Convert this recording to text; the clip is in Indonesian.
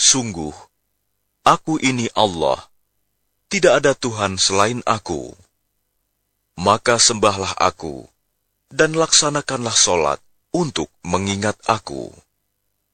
Sungguh, aku ini Allah, tidak ada Tuhan selain aku. Maka sembahlah aku, dan laksanakanlah solat untuk mengingat aku.